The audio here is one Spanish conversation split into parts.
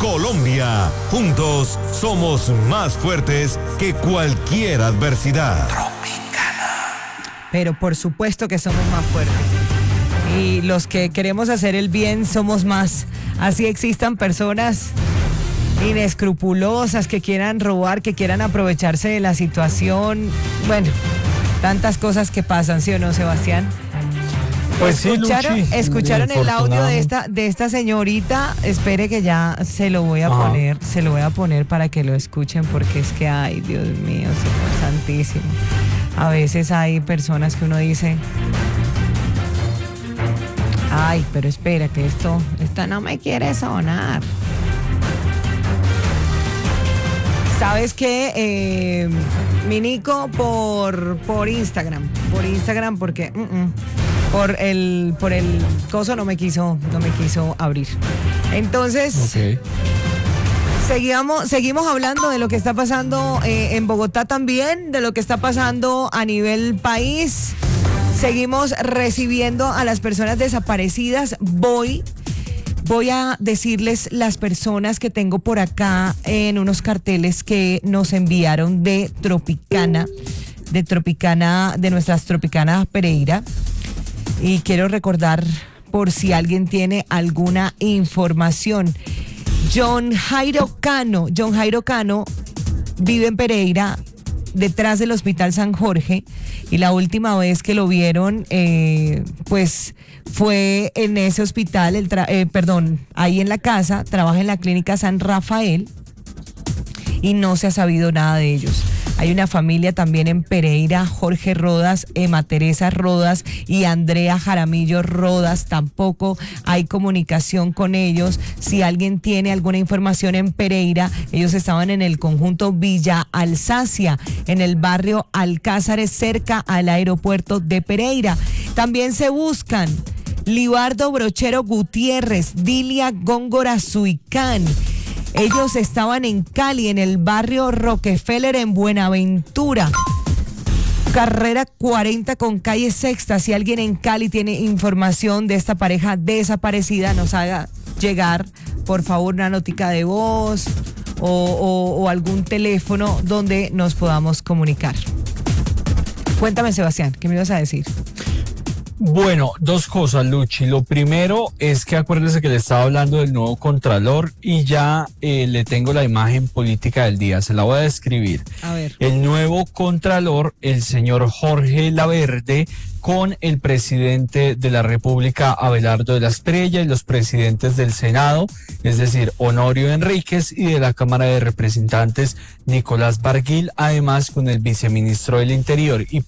Colombia. Juntos somos más fuertes que cualquier adversidad. Pero por supuesto que somos más fuertes. Y los que queremos hacer el bien somos más. Así existan personas inescrupulosas que quieran robar, que quieran aprovecharse de la situación. Bueno, tantas cosas que pasan, ¿sí o no, Sebastián? Pues sí, Luchi, ¿Escucharon el audio de esta señorita? Espere que ya se lo voy a poner para que lo escuchen, porque es que, ay, Dios mío, Señor Santísimo. A veces hay personas que uno dice, ay, pero espera, que esto no me quiere sonar. ¿Sabes qué? Mi Nico por Instagram, porque por el coso no me quiso abrir. Entonces, okay. Seguimos hablando de lo que está pasando en Bogotá también, de lo que está pasando a nivel país. Seguimos recibiendo a las personas desaparecidas. Voy a decirles las personas que tengo por acá en unos carteles que nos enviaron de nuestras Tropicana Pereira. Y quiero recordar, por si alguien tiene alguna información, John Jairo Cano vive en Pereira, detrás del Hospital San Jorge, y la última vez que lo vieron, pues fue en ese hospital, ahí en la casa, trabaja en la clínica San Rafael, y no se ha sabido nada de ellos. Hay una familia también en Pereira, Jorge Rodas, Emma Teresa Rodas y Andrea Jaramillo Rodas. Tampoco hay comunicación con ellos. Si alguien tiene alguna información en Pereira, ellos estaban en el conjunto Villa Alsacia, en el barrio Alcázares, cerca al aeropuerto de Pereira. También se buscan Libardo Brochero Gutiérrez, Dilia Góngora Suicán. Ellos estaban en Cali, en el barrio Rockefeller, en Buenaventura. Carrera 40 con calle Sexta. Si alguien en Cali tiene información de esta pareja desaparecida, nos haga llegar, por favor, una notica de voz o algún teléfono donde nos podamos comunicar. Cuéntame, Sebastián, ¿qué me ibas a decir? Bueno, dos cosas, Luchi. Lo primero es que acuérdese que le estaba hablando del nuevo Contralor y ya le tengo la imagen política del día. Se la voy a describir. A ver. El nuevo Contralor, el señor Jorge Laverde, con el presidente de la República, Abelardo de la Espriella, y los presidentes del Senado, es decir, Honorio Enríquez, y de la Cámara de Representantes, Nicolás Barguil, además con el viceministro del Interior, y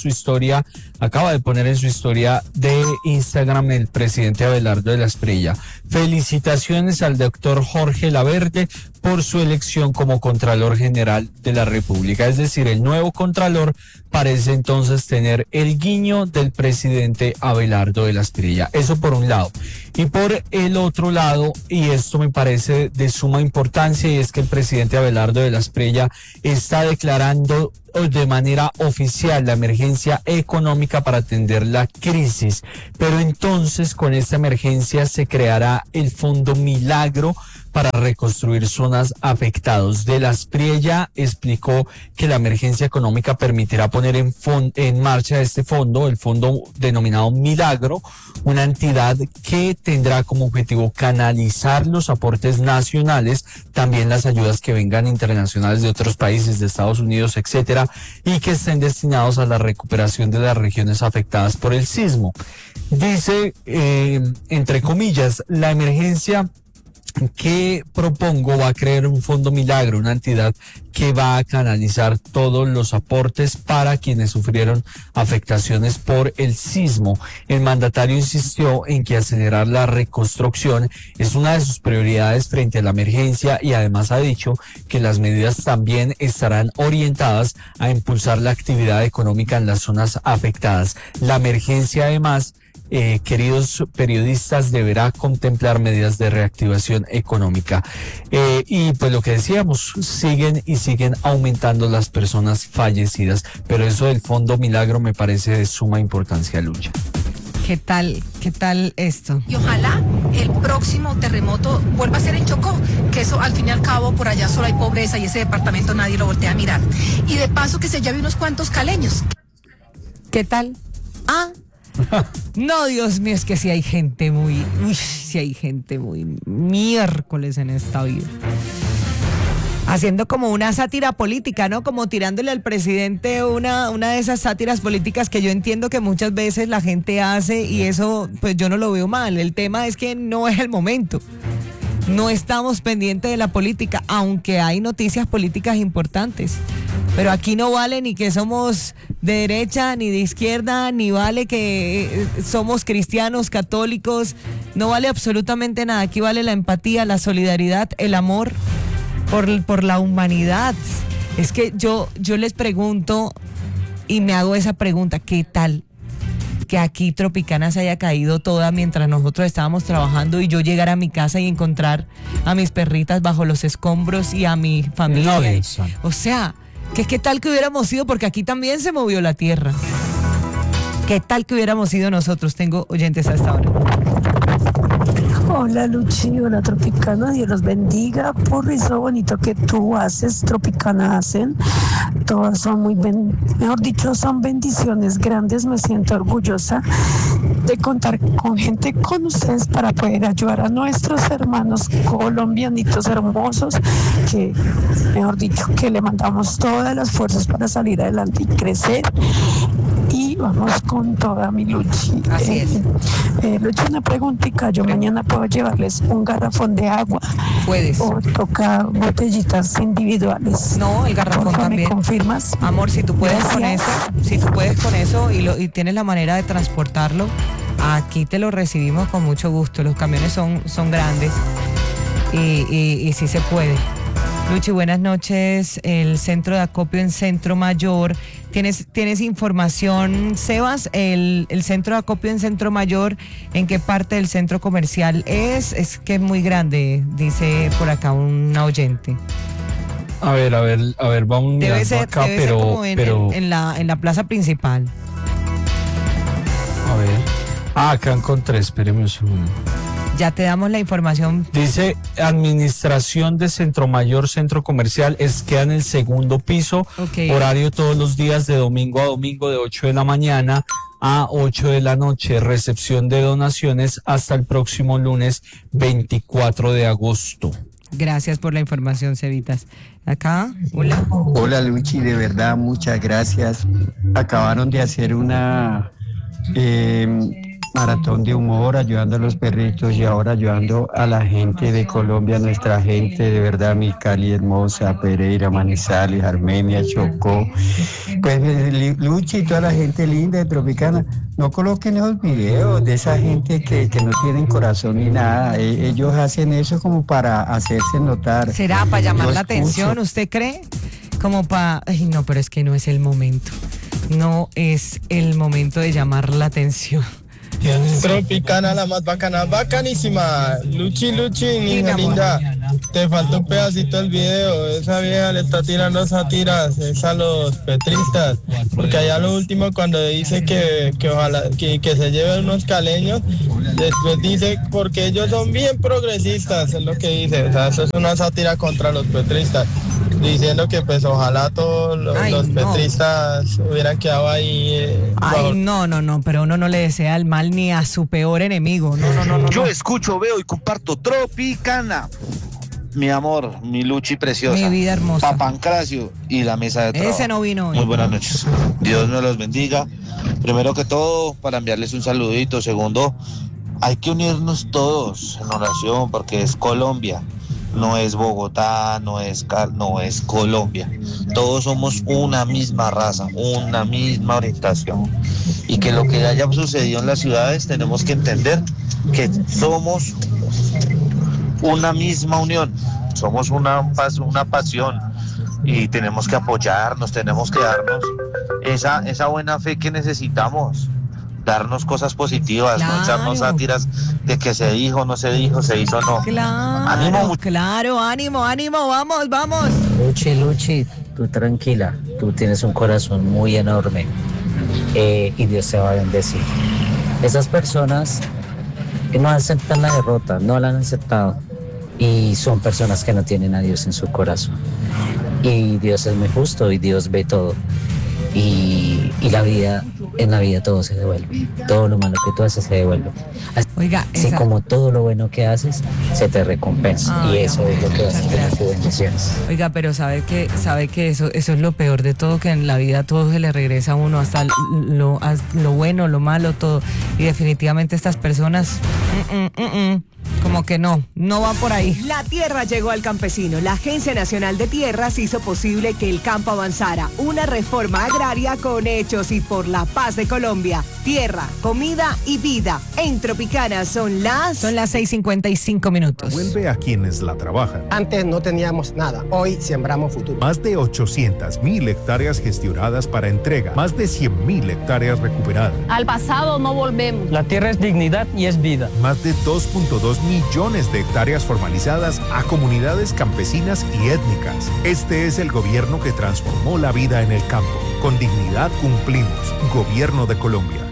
acaba de poner en su historia de Instagram el presidente Abelardo de la Espriella: felicitaciones al doctor Jorge Laverde por su elección como Contralor General de la República. Es decir, el nuevo Contralor parece entonces tener el guiño del presidente Abelardo de la Espriella. Eso por un lado. Y por el otro lado, y esto me parece de suma importancia, y es que el presidente Abelardo de la Espriella está declarando de manera oficial la emergencia económica para atender la crisis. Pero entonces con esta emergencia se creará el Fondo Milagro para reconstruir zonas afectadas. De la Espriella explicó que la emergencia económica permitirá poner en marcha este fondo, el fondo denominado Milagro, una entidad que tendrá como objetivo canalizar los aportes nacionales, también las ayudas que vengan internacionales de otros países, de Estados Unidos, etcétera, y que estén destinados a la recuperación de las regiones afectadas por el sismo. Dice, entre comillas, la emergencia que propongo va a crear un Fondo Milagro, una entidad que va a canalizar todos los aportes para quienes sufrieron afectaciones por el sismo. El mandatario insistió en que acelerar la reconstrucción es una de sus prioridades frente a la emergencia, y además ha dicho que las medidas también estarán orientadas a impulsar la actividad económica en las zonas afectadas. La emergencia, además, queridos periodistas, deberá contemplar medidas de reactivación económica. Y pues lo que decíamos, siguen aumentando las personas fallecidas, pero eso del Fondo Milagro me parece de suma importancia, Lucha. ¿Qué tal esto? Y ojalá el próximo terremoto vuelva a ser en Chocó, que eso al fin y al cabo por allá solo hay pobreza y ese departamento nadie lo voltea a mirar. Y de paso que se lleve unos cuantos caleños. ¿Qué tal? Ah, no, Dios mío, es que sí hay gente muy miércoles en esta vida. Haciendo como una sátira política, ¿no? Como tirándole al presidente una de esas sátiras políticas que yo entiendo que muchas veces la gente hace y eso pues yo no lo veo mal. El tema es que no es el momento. No estamos pendientes de la política, aunque hay noticias políticas importantes. Pero aquí no vale ni que somos de derecha ni de izquierda, ni vale que somos cristianos, católicos. No vale absolutamente nada. Aquí vale la empatía, la solidaridad, el amor por la humanidad. Es que yo les pregunto y me hago esa pregunta, ¿qué tal que aquí Tropicana se haya caído toda mientras nosotros estábamos trabajando y yo llegar a mi casa y encontrar a mis perritas bajo los escombros y a mi familia? No, o sea, ¿qué tal que hubiéramos sido? Porque aquí también se movió la tierra. ¿Qué tal que hubiéramos sido nosotros? Tengo oyentes hasta ahora. Hola Luchi, hola Tropicana, Dios los bendiga por eso bonito que tú haces, Tropicana hacen, todas son mejor dicho, son bendiciones grandes, me siento orgullosa de contar con gente con ustedes para poder ayudar a nuestros hermanos colombianitos hermosos, que mejor dicho, que le mandamos todas las fuerzas para salir adelante y crecer. Y vamos con toda mi Luchi. Así es. Luchi, una preguntita. Yo mañana puedo llevarles un garrafón de agua. Puedes. O toca botellitas individuales. No, el garrafón Porfa, también. ¿me confirmas? Amor, si tú puedes con eso, Gracias. y tienes la manera de transportarlo, aquí te lo recibimos con mucho gusto. Los camiones son grandes y sí se puede. Luchi, buenas noches. El centro de acopio en Centro Mayor. ¿Tienes información, Sebas? El centro de acopio en Centro Mayor, ¿en qué parte del centro comercial es? Es que es muy grande, dice por acá una oyente. A ver, vamos mirando acá, debe ser como en la plaza principal. A ver. Acá encontré, espéreme un segundo. Ya te damos la información. Dice administración de Centro Mayor, centro comercial, queda en el segundo piso, Okay. Horario todos los días de domingo a domingo de 8 de la mañana a 8 de la noche, recepción de donaciones hasta el próximo lunes 24 de agosto. Gracias por la información, Cevitas. Acá, hola. Hola Luchi, de verdad, muchas gracias. Acabaron de hacer una maratón de humor ayudando a los perritos y ahora ayudando a la gente de Colombia, nuestra gente, de verdad, mi Cali hermosa, Pereira, Manizales, Armenia, Chocó. Pues Luchi y toda la gente linda de Tropicana, no coloquen esos videos de esa gente que no tienen corazón ni nada. Ellos hacen eso como para hacerse notar. ¿Será para llamar Yo la escucho. atención? ¿Usted cree? Como para... Ay, no, pero es que no es el momento. No es el momento de llamar la atención. Tropicana, la más bacana, bacanísima. Luchi, niña linda. Te falta un pedacito del video. Esa vieja le está tirando sátiras, es a los petristas. Porque allá lo último, cuando dice que ojalá que se lleven unos caleños, después dice porque ellos son bien progresistas, es lo que dice. O sea, eso es una sátira contra los petristas, diciendo que pues ojalá todos los petristas hubieran quedado ahí. Ay, no, pero uno no le desea el mal ni a su peor enemigo. No. Yo escucho, veo y comparto Tropicana. Mi amor, mi Luchi preciosa. Mi vida hermosa. Papancracio y la mesa de trabajo. Ese no vino hoy. Muy buenas noches. Dios me los bendiga. Primero que todo, para enviarles un saludito. Segundo, hay que unirnos todos en oración porque es Colombia. No es Bogotá, no es Colombia. Todos somos una misma raza, una misma orientación. Y que lo que haya sucedido en las ciudades tenemos que entender que somos una misma unión, somos una pasión y tenemos que apoyarnos, tenemos que darnos esa buena fe que necesitamos, darnos cosas positivas, Claro. no echarnos sátiras de que se dijo, no se dijo, se hizo, no. Ánimo, vamos. Luchi, tú tranquila, tú tienes un corazón muy enorme y Dios te va a bendecir. Esas personas no aceptan la derrota, no la han aceptado. y son personas que no tienen a Dios en su corazón. Y Dios es muy justo y Dios ve todo. Y en la vida todo se devuelve. Todo lo malo que tú haces se devuelve. Oiga, así como todo lo bueno que haces se te recompensa. Y eso es lo que vas a tener tus bendiciones. Oiga, pero sabe que eso es lo peor de todo, que en la vida todo se le regresa a uno, hasta lo bueno, lo malo, todo. Y definitivamente estas personas como que no va por ahí. La tierra llegó al campesino. La Agencia Nacional de Tierras hizo posible que el campo avanzara. Una reforma agraria con hechos y por la paz de Colombia. Tierra, comida y vida. En Tropicana son las 6:55. Vuelve a quienes la trabajan. Antes no teníamos nada. Hoy sembramos futuro. Más de 800.000 hectáreas gestionadas para entrega. Más de 100.000 hectáreas recuperadas. Al pasado no volvemos. La tierra es dignidad y es vida. Más de 2.2 millones de hectáreas formalizadas a comunidades campesinas y étnicas. Este es el gobierno que transformó la vida en el campo. Con dignidad cumplimos. Gobierno de Colombia.